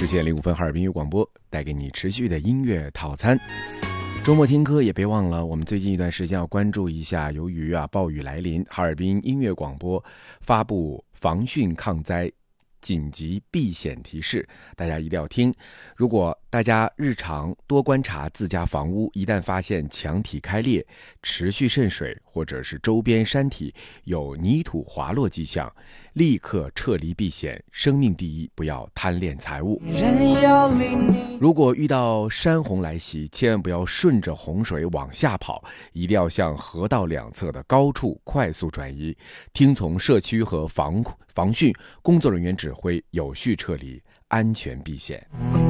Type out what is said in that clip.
10:05，哈尔滨音乐广播带给你持续的音乐套餐。周末听歌也别忘了，我们最近一段时间要关注一下，由于暴雨来临，哈尔滨音乐广播发布防汛抗灾紧急避险提示，大家一定要听。如果大家日常多观察自家房屋，一旦发现墙体开裂、持续渗水，或者是周边山体有泥土滑落迹象，立刻撤离避险，生命第一，不要贪恋财物。如果遇到山洪来袭，千万不要顺着洪水往下跑，一定要向河道两侧的高处快速转移，听从社区和防汛工作人员指挥，有序撤离，安全避险。